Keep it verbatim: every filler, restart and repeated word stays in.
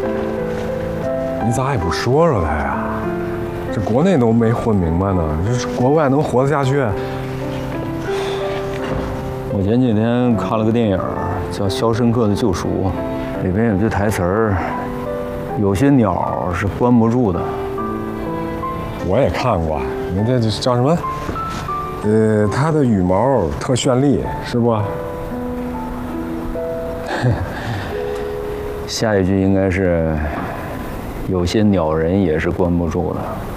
你咋也不说说他呀？这国内都没混明白呢，这国外能活得下去？ 我前几天看了个电影，叫《肖申克的救赎》，里边有句台词儿：有些鸟是关不住的。 我也看过，你这叫什么？呃，它的羽毛特绚丽，是不？ 下一句应该是：有些鸟人也是关不住的。